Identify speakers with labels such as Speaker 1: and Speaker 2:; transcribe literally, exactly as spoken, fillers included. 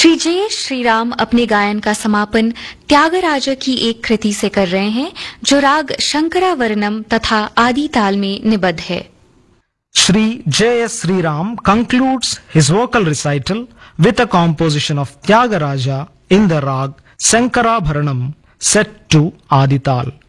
Speaker 1: श्री जे श्रीराम अपने गायन का समापन त्यागराज की एक कृति से कर रहे हैं जो राग शंकरावरणम तथा आदि ताल में निबद्ध है।
Speaker 2: Shri J S Sriram concludes his vocal recital with a composition of Tyagaraja in the rag Sankarabharanam set to Adital.